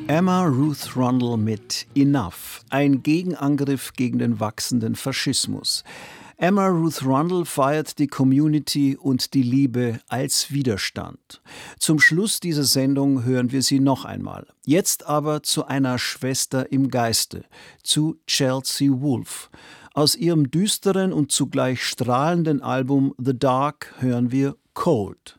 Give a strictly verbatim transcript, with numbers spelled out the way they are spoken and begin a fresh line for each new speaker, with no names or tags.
Emma Ruth Rundle mit Enough, ein Gegenangriff gegen den wachsenden Faschismus. Emma Ruth Rundle feiert die Community und die Liebe als Widerstand. Zum Schluss dieser Sendung hören wir sie noch einmal. Jetzt aber zu einer Schwester im Geiste, zu Chelsea Wolfe. Aus ihrem düsteren und zugleich strahlenden Album The Dark hören wir Cold.